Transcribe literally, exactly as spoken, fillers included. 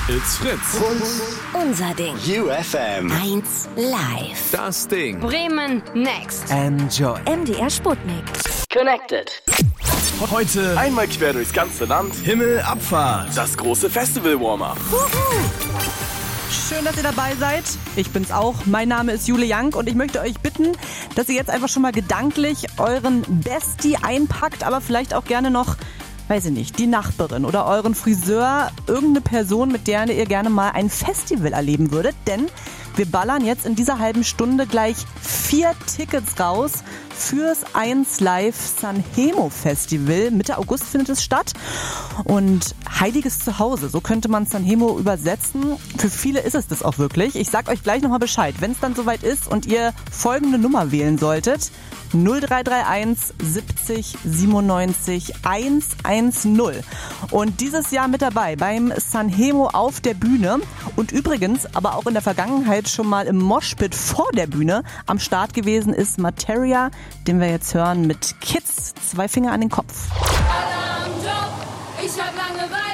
It's Fritz. Unser Ding. U F M. eins live. Das Ding. Bremen next. Enjoy. M D R Sputnik. Connected. Heute Einmal quer durchs ganze Land. Himmelabfahrt. Das große Festival-Warm-Up. Schön, dass ihr dabei seid. Ich bin's auch. Mein Name ist Jule Young und ich möchte euch bitten, dass ihr jetzt einfach schon mal gedanklich euren Bestie einpackt, aber vielleicht auch gerne noch, weiß ich nicht, die Nachbarin oder euren Friseur, irgendeine Person, mit der ihr gerne mal ein Festival erleben würdet. Denn wir ballern jetzt in dieser halben Stunde gleich vier Tickets raus fürs eins Live Sanremo Festival. Mitte August findet es statt. Und heiliges Zuhause, so könnte man Sanremo übersetzen. Für viele ist es das auch wirklich. Ich sag euch gleich nochmal Bescheid, wenn es dann soweit ist und ihr folgende Nummer wählen solltet. null drei drei eins siebzig siebenundneunzig hundertzehn. Und dieses Jahr mit dabei beim Sanremo auf der Bühne und übrigens aber auch in der Vergangenheit schon mal im Moshpit vor der Bühne am Start gewesen ist Materia, den wir jetzt hören mit Kids, zwei Finger an den Kopf. Ich hab Langeweile.